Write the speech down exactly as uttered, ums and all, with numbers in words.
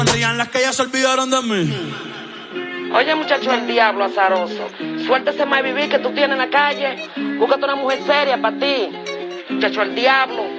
Rían las que ya se olvidaron de mí. Oye, muchacho, el diablo azaroso. Suéltese más vivir que tú tienes en la calle. Búscate una mujer seria para ti. Muchacho, el diablo.